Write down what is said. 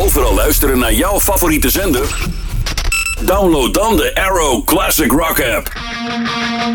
overal luisteren naar jouw favoriete zender? Download dan de Arrow Classic Rock app.